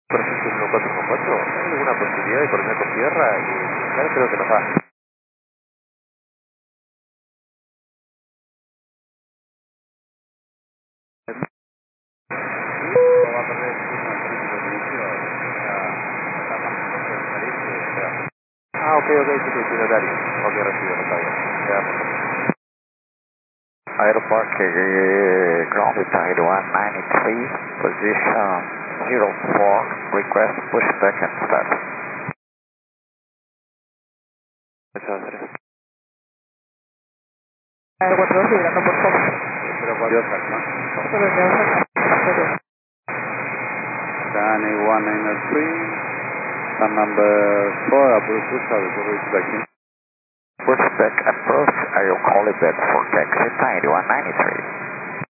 Perfecto, 1414, ¿hay alguna posibilidad de coordinar con tierra? Claro, creo que nos va. Va a perder el turno de tránsito de inicio, está más pronto de salir que esperar. Ah, ok, sí, sí, horario. Ok, recibo, no está bien. Quedamos. Aeropark grounded to 8193, position 04, request pushback and start. Eso va a ser. Aeropuerto liberando por favor. 04 Salma. Scan 8193, sun number 4, approach pushback. Pushback approach, are you calling back for taxi 8193?